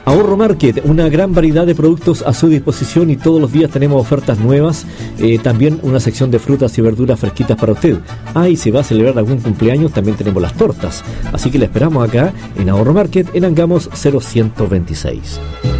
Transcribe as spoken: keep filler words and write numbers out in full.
Ahorro Market, una gran variedad de productos a su disposición y todos los días tenemos ofertas nuevas. Eh, también una sección de frutas y verduras fresquitas para usted. Ah, y si va a celebrar algún cumpleaños, también tenemos las tortas. Así que le esperamos acá en Ahorro Market en Angamos cero uno cero dos seis.